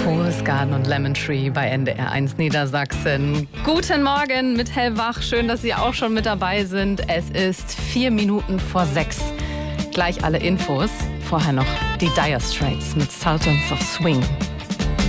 Rose Garden und Lemon Tree bei NDR 1 Niedersachsen. Guten Morgen mit Hellwach. Schön, dass Sie auch schon mit dabei sind. Es ist 4 Minuten vor 6. Gleich alle Infos. Vorher noch die Dire Straits mit Sultans of Swing.